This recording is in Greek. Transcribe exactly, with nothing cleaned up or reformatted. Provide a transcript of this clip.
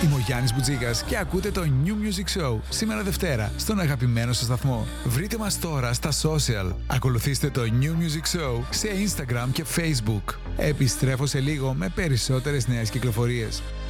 Είμαι ο Γιάννης Μπουτζίκας και ακούτε το New Music Show σήμερα Δευτέρα στον αγαπημένο σας σταθμό. Βρείτε μας τώρα στα social. Ακολουθήστε το New Music Show σε Instagram και Facebook. Επιστρέφω σε λίγο με περισσότερες νέες κυκλοφορίες.